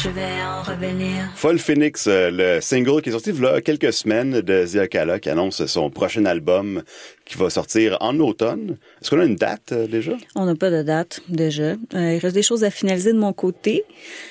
je vais en revenir. Folle Phoenix, le single qui est sorti il y a quelques semaines de Zia Kala, qui annonce son prochain album qui va sortir en automne. Est-ce qu'on a une date déjà? On n'a pas de date déjà. Il reste des choses à finaliser de mon côté,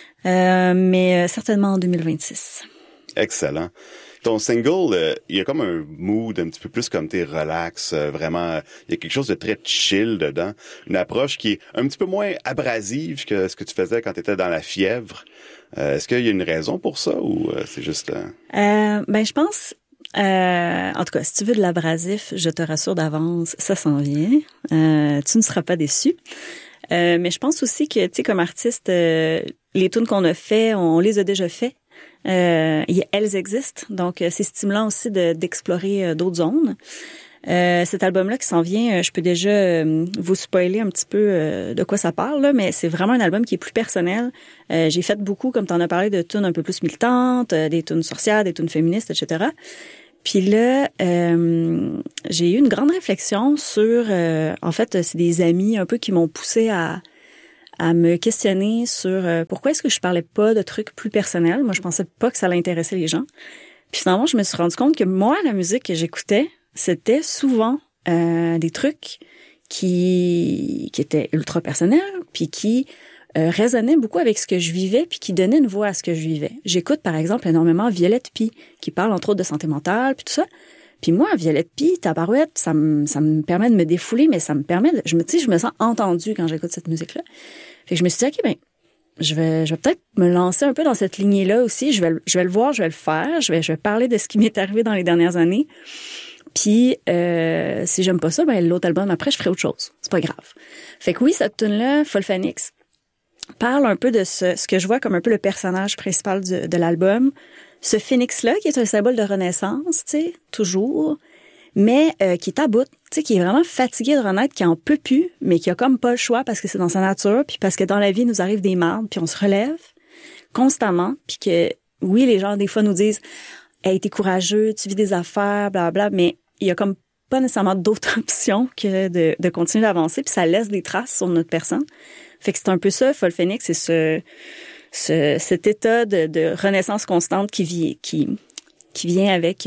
mais certainement en 2026. Excellent. Ton single, il y a comme un mood un petit peu plus comme t'es relax, vraiment, il y a quelque chose de très chill dedans. Une approche qui est un petit peu moins abrasive que ce que tu faisais quand t'étais dans la fièvre. Est-ce qu'il y a une raison pour ça ou c'est juste... Je pense... en tout cas, si tu veux de l'abrasif, je te rassure d'avance, ça s'en vient. Tu ne seras pas déçu. Mais je pense aussi que, tu sais, comme artiste, les tunes qu'on a fait, on les a déjà fait. Elles existent, donc c'est stimulant aussi d'explorer d'autres zones. Cet album-là qui s'en vient, je peux déjà vous spoiler un petit peu de quoi ça parle, là, mais c'est vraiment un album qui est plus personnel. J'ai fait beaucoup, comme tu en as parlé, de tunes un peu plus militantes, des tunes sorcières, des tunes féministes, etc. Puis là, j'ai eu une grande réflexion sur... en fait, c'est des amis un peu qui m'ont poussé à me questionner sur pourquoi est-ce que je parlais pas de trucs plus personnels. Moi, je pensais pas que ça allait intéresser les gens. Puis finalement, je me suis rendu compte que moi, la musique que j'écoutais, c'était souvent des trucs qui étaient ultra personnels, puis qui résonnaient beaucoup avec ce que je vivais, puis qui donnaient une voix à ce que je vivais. J'écoute, par exemple, énormément Violette Py, qui parle entre autres de santé mentale, puis tout ça. Puis moi, Violette Py, tabarouette, ça me permet de me défouler, mais ça me permet je me sens entendue quand j'écoute cette musique-là. Fait que je me suis dit, OK, je vais peut-être me lancer un peu dans cette lignée-là aussi. Je vais le voir, je vais le faire. Je vais parler de ce qui m'est arrivé dans les dernières années. Puis, si j'aime pas ça, l'autre album, après, je ferai autre chose. C'est pas grave. Fait que oui, cette tune-là, Folle Phoenix, parle un peu de ce que je vois comme un peu le personnage principal de l'album. Ce phénix-là, qui est un symbole de renaissance, tu sais, toujours, mais qui est à bout, tu sais, qui est vraiment fatigué de renaître, qui en peut plus, mais qui a comme pas le choix parce que c'est dans sa nature, puis parce que dans la vie, il nous arrive des mardes, puis on se relève constamment, puis que, oui, les gens, des fois, nous disent « Hey, t'es courageux, tu vis des affaires, blablabla », mais il y a comme pas nécessairement d'autres options que de continuer d'avancer, puis ça laisse des traces sur notre personne. Fait que c'est un peu ça, Folle Phoenix, c'est cet état de renaissance constante qui vient avec...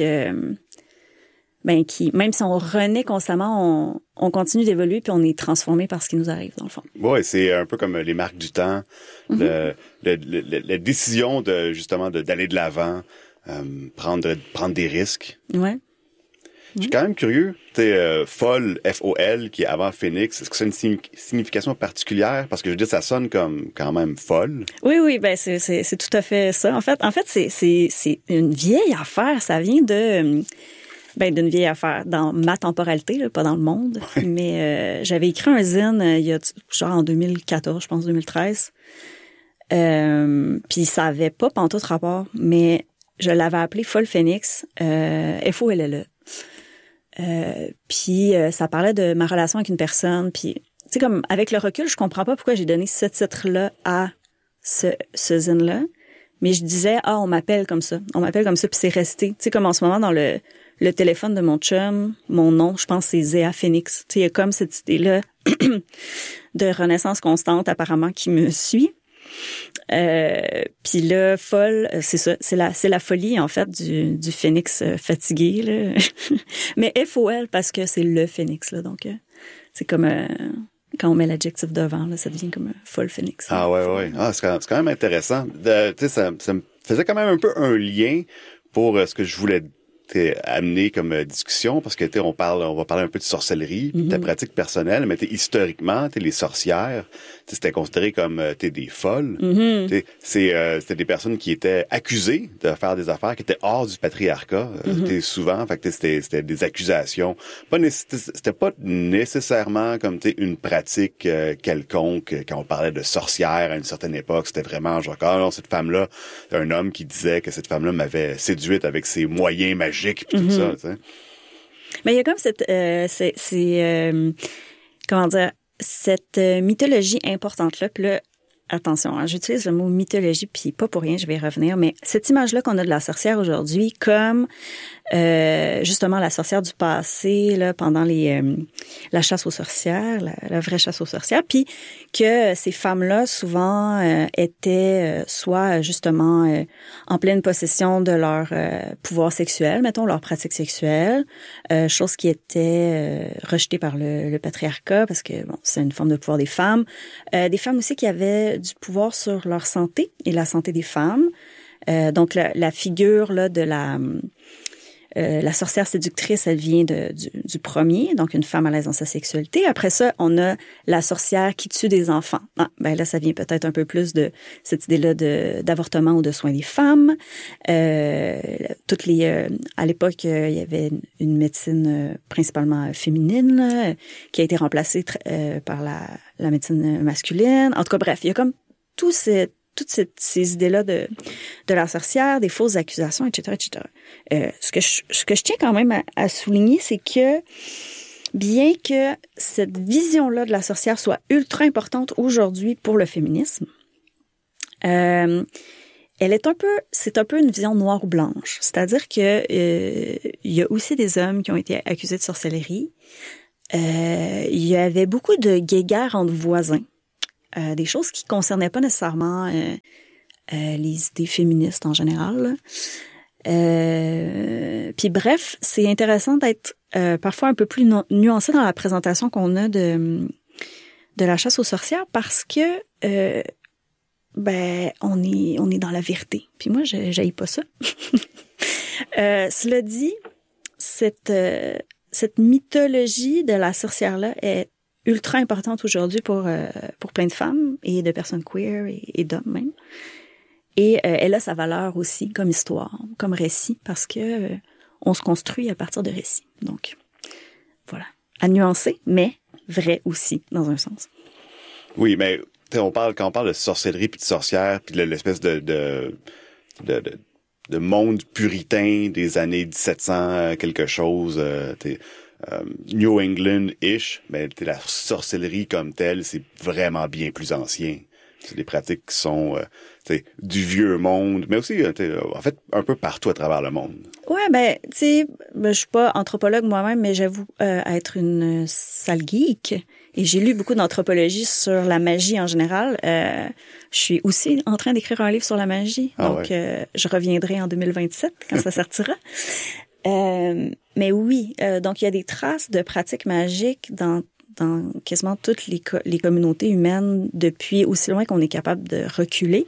qui, même si on renaît constamment, on continue d'évoluer puis on est transformé par ce qui nous arrive, dans le fond. Ouais, c'est un peu comme les marques du temps, la décision d'aller de l'avant, prendre des risques. Ouais. Je suis quand même curieux. Folle, F-O-L, qui est avant Phoenix, est-ce que c'est une signification particulière? Parce que je veux dire, ça sonne comme quand même folle. Oui, c'est tout à fait ça. En fait, c'est une vieille affaire. Ça vient d'une vieille affaire dans ma temporalité, là, pas dans le monde. Ouais. Mais j'avais écrit un zine il y a en 2014, je pense 2013. Puis ça avait pas pantoute rapport, mais je l'avais appelé Folle Phoenix, F-O-L-L-E. Puis ça parlait de ma relation avec une personne. Puis tu sais, comme avec le recul, je comprends pas pourquoi j'ai donné ce titre-là à ce zine-là. Mais je disais, on m'appelle comme ça. On m'appelle comme ça, puis c'est resté. Tu sais, comme en ce moment, dans le téléphone de mon chum, mon nom, je pense, c'est Zéa Phoenix. Tu sais, il y a comme cette idée-là de renaissance constante, apparemment, qui me suit. Puis là, folle, c'est ça, c'est la folie, en fait, du phénix fatigué, là. Mais F-O-L, parce que c'est le phénix, là. Donc, c'est comme... quand on met l'adjectif devant, là, ça devient comme un folle phénix. Ah ouais. Ah, c'est quand même intéressant. Tu sais, ça me faisait quand même un peu un lien pour ce que je voulais amener comme discussion, parce que on va parler un peu de sorcellerie, puis de ta pratique personnelle, mais historiquement, les sorcières, c'était considéré comme des folles. C'était des personnes qui étaient accusées de faire des affaires qui étaient hors du patriarcat, souvent. Fait que c'était des accusations. C'était pas nécessairement comme une pratique quelconque. Quand on parlait de sorcière à une certaine époque, c'était vraiment genre, cette femme-là, un homme qui disait que cette femme-là m'avait séduite avec ses moyens magiques pis tout ça, tu sais. Mais il y a comme cette comment dire, cette mythologie importante là, puis là attention, hein, j'utilise le mot mythologie, puis pas pour rien, je vais y revenir, mais cette image-là qu'on a de la sorcière aujourd'hui comme justement la sorcière du passé, là, pendant la chasse aux sorcières, la vraie chasse aux sorcières, puis que ces femmes-là, souvent, étaient soit justement en pleine possession de leur pouvoir sexuel, mettons, leur pratique sexuelle, chose qui était rejetée par le patriarcat, parce que, bon, c'est une forme de pouvoir des femmes aussi qui avaient du pouvoir sur leur santé et la santé des femmes. Donc, la figure là de la sorcière séductrice, elle vient du premier, donc une femme à l'aise dans sa sexualité. Après ça, on a la sorcière qui tue des enfants. Ah, ben là, ça vient peut-être un peu plus de cette idée-là d'avortement ou de soins des femmes. À l'époque, il y avait une médecine principalement féminine là, qui a été remplacée par la médecine masculine. En tout cas, bref, il y a comme toutes ces idées-là de la sorcière, des fausses accusations, etc., etc. Ce que je tiens quand même à souligner, c'est que bien que cette vision-là de la sorcière soit ultra importante aujourd'hui pour le féminisme, c'est un peu une vision noire ou blanche. C'est-à-dire que il y a aussi des hommes qui ont été accusés de sorcellerie. Il y avait beaucoup de guéguerres entre voisins. Des choses qui concernaient pas nécessairement les idées féministes en général. Puis bref, c'est intéressant d'être parfois un peu plus nuancé dans la présentation qu'on a de la chasse aux sorcières parce que on est dans la vérité. Puis moi, j'haïs pas ça. Cela dit, cette mythologie de la sorcière-là est ultra importante aujourd'hui pour plein de femmes et de personnes queer et d'hommes même. Et elle a sa valeur aussi comme histoire, comme récit, parce que on se construit à partir de récits. Donc, voilà. À nuancer, mais vrai aussi, dans un sens. Oui, mais quand on parle de sorcellerie puis de sorcière, puis l'espèce de monde puritain des années 1700 quelque chose, New England-ish, mais la sorcellerie comme telle, c'est vraiment bien plus ancien. C'est des pratiques qui sont du vieux monde, mais aussi en fait un peu partout à travers le monde. Ouais, je suis pas anthropologue moi-même, mais j'avoue être une sale geek. Et j'ai lu beaucoup d'anthropologie sur la magie en général. Je suis aussi en train d'écrire un livre sur la magie, donc je reviendrai en 2027 quand ça sortira. Mais oui, donc il y a des traces de pratiques magiques dans quasiment toutes les communautés humaines depuis aussi loin qu'on est capable de reculer.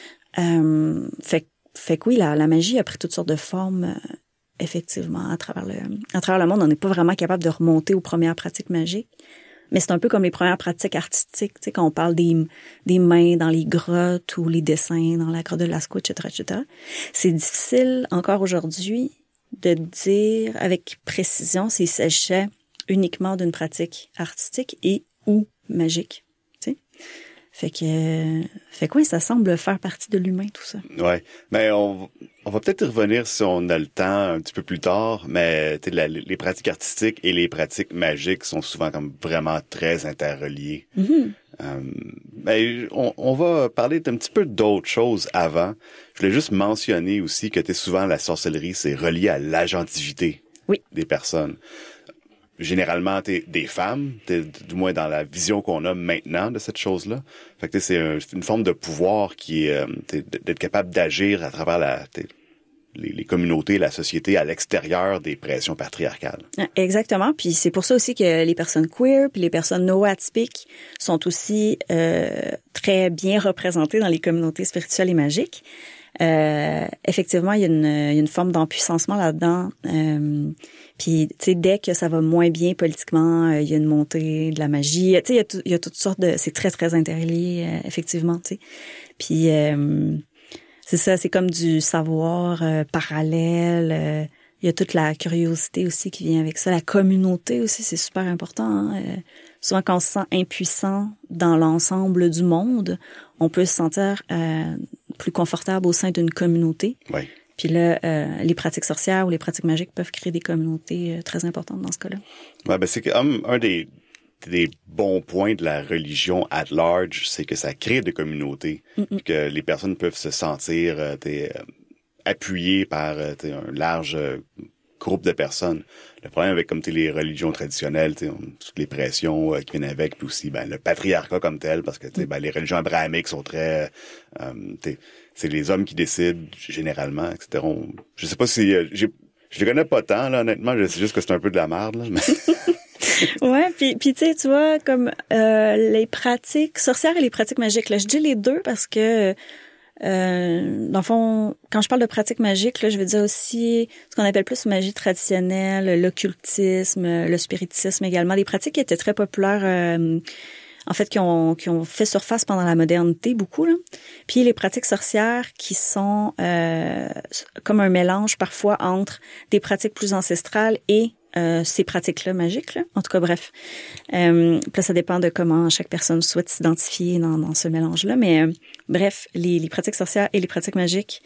Fait que oui, la magie a pris toutes sortes de formes, effectivement, à travers le monde. On n'est pas vraiment capable de remonter aux premières pratiques magiques. Mais c'est un peu comme les premières pratiques artistiques, tu sais, quand on parle des mains dans les grottes ou les dessins dans la grotte de Lascaux, etc., etc. C'est difficile encore aujourd'hui de dire avec précision s'il s'agissait uniquement d'une pratique artistique et ou magique, tu sais. Fait que oui, ça semble faire partie de l'humain, tout ça. Ouais, mais on va peut-être y revenir si on a le temps un petit peu plus tard, mais les pratiques artistiques et les pratiques magiques sont souvent comme vraiment très interreliées. Mm-hmm. Mais on va parler d'un petit peu d'autres choses avant. Je voulais juste mentionner aussi que souvent la sorcellerie, c'est relié à l'agentivité des personnes. Généralement, des femmes, du moins dans la vision qu'on a maintenant de cette chose-là. Fait que c'est une forme de pouvoir qui est d'être capable d'agir à travers les communautés, la société à l'extérieur des pressions patriarcales. Exactement. Puis c'est pour ça aussi que les personnes queer puis les personnes neuroatypiques sont aussi très bien représentées dans les communautés spirituelles et magiques. Effectivement, il y a une forme d'empuissancement là-dedans. Puis, tu sais, dès que ça va moins bien politiquement, il y a une montée de la magie. Tu sais, il y a toutes sortes de... C'est très, très interrelié, effectivement, tu sais. Puis, c'est ça, c'est comme du savoir parallèle. Il y a toute la curiosité aussi qui vient avec ça. La communauté aussi, c'est super important. Hein? Souvent, quand on se sent impuissant dans l'ensemble du monde, on peut se sentir plus confortable au sein d'une communauté. Oui. Puis là, les pratiques sorcières ou les pratiques magiques peuvent créer des communautés très importantes dans ce cas-là. Ouais, c'est un des des bons points de la religion at large, c'est que ça crée des communautés, que les personnes peuvent se sentir appuyées par un large groupe de personnes. Le problème avec comme les religions traditionnelles, toutes les pressions qui viennent avec, puis aussi le patriarcat comme tel, parce que les religions abrahamiques sont très c'est les hommes qui décident généralement, etc. Je sais pas si je les connais pas tant là, honnêtement, je sais juste que c'est un peu de la merde là. Ouais, puis tu sais, tu vois, comme les pratiques sorcières et les pratiques magiques, là, je dis les deux parce que dans le fond, quand je parle de pratiques magiques, là, je veux dire aussi ce qu'on appelle plus magie traditionnelle, l'occultisme, le spiritisme également, des pratiques qui étaient très populaires, en fait, qui ont fait surface pendant la modernité, beaucoup, là. Puis les pratiques sorcières qui sont comme un mélange parfois entre des pratiques plus ancestrales et ces pratiques-là magiques, là. En tout cas, bref. Là, ça dépend de comment chaque personne souhaite s'identifier dans ce mélange-là. Mais bref, les pratiques sorcières et les pratiques magiques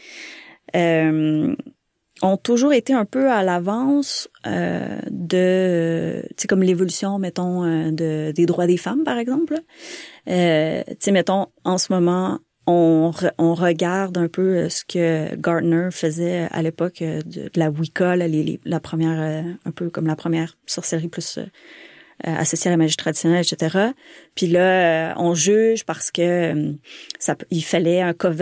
ont toujours été un peu à l'avance de, tu sais, comme l'évolution, mettons, des droits des femmes, par exemple. Tu sais, mettons, en ce moment, on regarde un peu ce que Gardner faisait à l'époque de la Wicca, là, la première, un peu comme la première sorcellerie plus associée à la magie traditionnelle, etc. Puis là, on juge parce que il fallait un coven